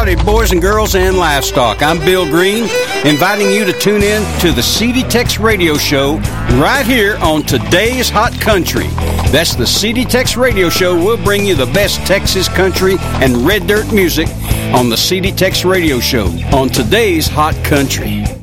Howdy, boys and girls and livestock. I'm Bill Green, inviting you to tune in to the CD Tex Radio Show right here on Today's Hot Country. That's the CD Tex Radio Show. We'll bring you the best Texas country and red dirt music on the CD Tex Radio Show on Today's Hot Country.